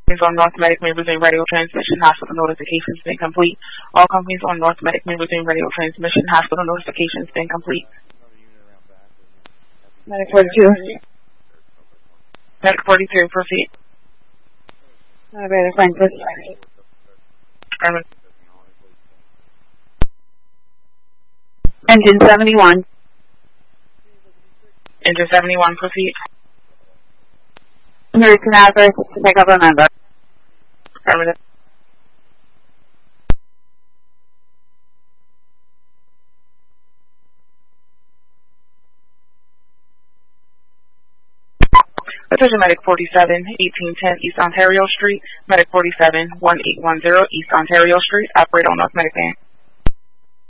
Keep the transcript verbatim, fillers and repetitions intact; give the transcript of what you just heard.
on North Medic may resume radio transmission. Hospital notifications been complete. All companies on North Medic may resume radio transmission. Hospital notifications been complete. Medic forty-two. Medic forty-two, proceed. Elevator Frankfurt. Affirmative. Engine seventy-one. Engine seventy-one, proceed. American Average to pick up a member. Affirmative. Attention Medic forty-seven, eighteen ten East Ontario Street. Medic forty-seven, one eight one zero East Ontario Street. Operate on North Medic van.